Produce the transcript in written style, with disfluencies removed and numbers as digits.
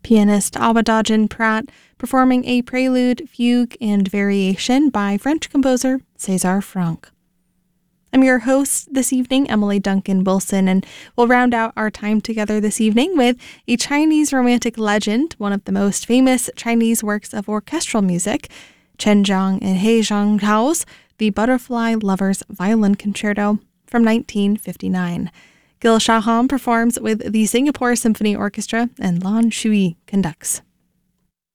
Pianist Awadajin Pratt performing a prelude, fugue, and variation by French composer César Franck. I'm your host this evening, Emily Duncan Wilson, and we'll round out our time together this evening with a Chinese romantic legend, one of the most famous Chinese works of orchestral music, Chen Zhang and He Zhanghao's The Butterfly Lover's Violin Concerto from 1959. Gil Shaham performs with the Singapore Symphony Orchestra, and Lan Shui conducts.